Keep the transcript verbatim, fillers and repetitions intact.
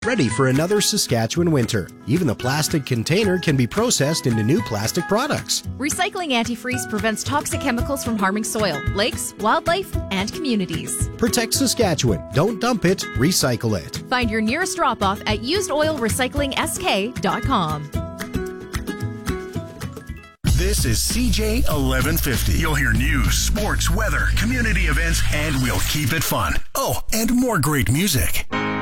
ready for another Saskatchewan winter. Even the plastic container can be processed into new plastic products. Recycling antifreeze prevents toxic chemicals from harming soil, lakes, wildlife, and communities. Protect Saskatchewan. Don't dump it, recycle it. Find your nearest drop-off at used oil recycling s k dot com. This is C J eleven fifty. You'll hear news, sports, weather, community events, and we'll keep it fun. Oh, and more great music.